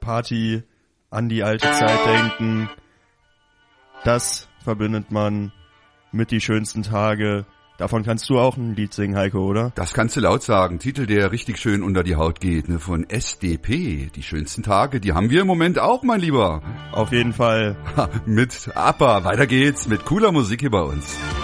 Party, an die alte Zeit denken. Das verbindet man mit die schönsten Tage. Davon kannst du auch ein Lied singen, Heiko, oder? Das kannst du laut sagen. Titel, der richtig schön unter die Haut geht, ne, von SDP. Die schönsten Tage, die haben wir im Moment auch, mein Lieber. Auf jeden Fall. Mit ABBA. Weiter geht's mit cooler Musik hier bei uns.